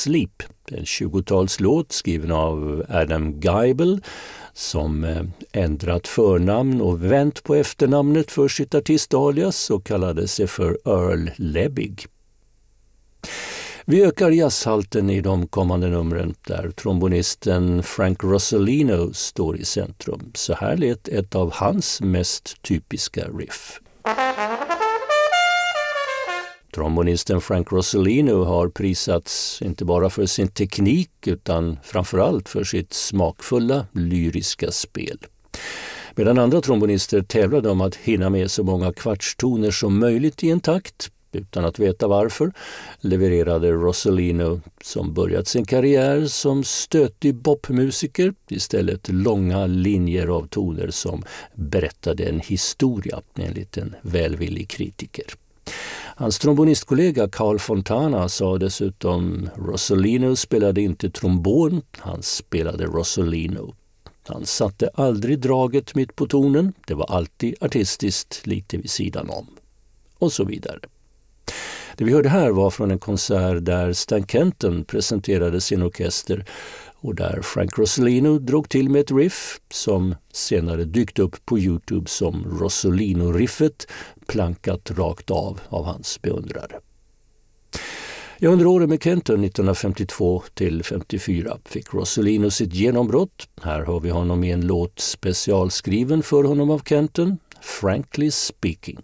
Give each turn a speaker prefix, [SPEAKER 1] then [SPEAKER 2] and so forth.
[SPEAKER 1] Sleep, en 20-talslåt skriven av Adam Geibel som ändrat förnamn och vänt på efternamnet för sitt artistalias och kallade sig för Earl Lebbig. Vi ökar jazzhalten i de kommande numren där trombonisten Frank Rosolino står i centrum. Så här lät ett av hans mest typiska riff. Trombonisten Frank Rosolino har prisats inte bara för sin teknik utan framförallt för sitt smakfulla lyriska spel. Medan andra trombonister tävlade om att hinna med så många kvartstoner som möjligt i en takt, utan att veta varför, levererade Rosolino, som börjat sin karriär som stötig popmusiker, istället långa linjer av toner som berättade en historia, enligt en välvillig kritiker. Hans trombonistkollega Carl Fontana sa dessutom: Rosolino spelade inte trombon, han spelade Rosolino. Han satte aldrig draget mitt på tonen, det var alltid artistiskt lite vid sidan om. Och så vidare. Det vi hörde här var från en konsert där Stan Kenton presenterade sin orkester och där Frank Rosolino drog till med ett riff som senare dykt upp på YouTube som Rosolino-riffet, plankat rakt av hans beundrare. Under åren med Kenton 1952 till 54 fick Rosolino sitt genombrott. Här har vi honom i en låt specialskriven för honom av Kenton, Frankly Speaking.